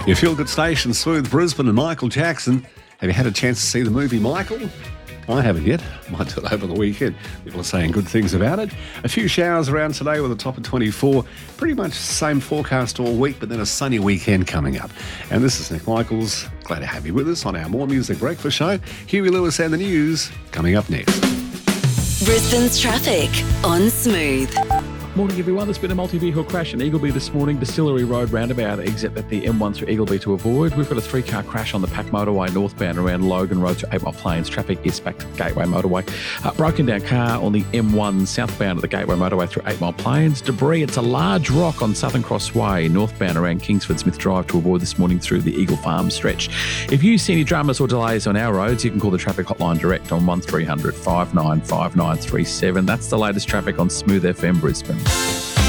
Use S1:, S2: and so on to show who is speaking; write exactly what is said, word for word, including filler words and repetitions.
S1: Your feel-good station, Smooth Brisbane and Michael Jackson. Have you had a chance to see the movie Michael? I haven't yet. Might do it over the weekend. People are saying good things about it. A few showers around today with a top of twenty-four. Pretty much the same forecast all week, but then a sunny weekend coming up. And this is Nick Michaels. Glad to have you with us on our More Music Breakfast show. Huey Lewis and the news coming up next.
S2: Brisbane's traffic on Smooth.
S3: Morning everyone, there's been a multi-vehicle crash in Eagleby this morning, Distillery Road roundabout exit at the M one through Eagleby to avoid. We've got a three-car crash on the Pack Motorway northbound around Logan Road to Eight Mile Plains. Traffic is back to the Gateway Motorway. Uh, broken down car on the M one southbound at the Gateway Motorway through Eight Mile Plains. Debris, it's a large rock on Southern Cross Way northbound around Kingsford Smith Drive to avoid this morning through the Eagle Farm stretch. If you see any dramas or delays on our roads, you can call the traffic hotline direct on one three hundred five nine five nine three seven. That's the latest traffic on Smooth F M Brisbane.